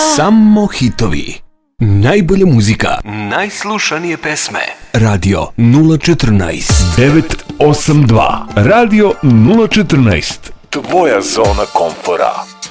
Samo hitovi. Najbolja muzika. Najslušanije pesme. Radio 014 982. Radio 014. Tvoja zona komfora.